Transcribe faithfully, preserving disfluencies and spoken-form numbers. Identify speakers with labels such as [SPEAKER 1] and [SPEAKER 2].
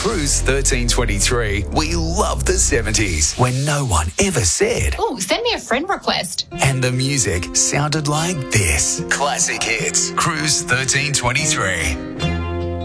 [SPEAKER 1] Cruise thirteen twenty-three, we love the seventies when no one ever said.
[SPEAKER 2] Oh, send me a friend request.
[SPEAKER 1] And the music sounded like this. Classic hits. Cruise thirteen twenty-three.